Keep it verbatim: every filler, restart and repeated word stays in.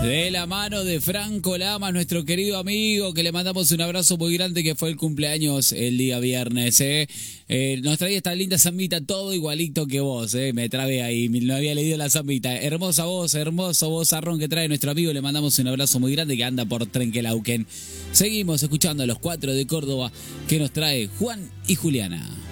De la mano de Franco Lamas, nuestro querido amigo, que le mandamos un abrazo muy grande, que fue el cumpleaños el día viernes. ¿eh? Eh, nos traía esta linda zambita, todo igualito que vos. ¿eh? Me trabé ahí, no había leído la zambita. Hermosa voz, hermoso vozarrón que trae nuestro amigo. Le mandamos un abrazo muy grande, que anda por Trenquelauquen. Seguimos escuchando a los cuatro de Córdoba que nos trae Juan y Juliana.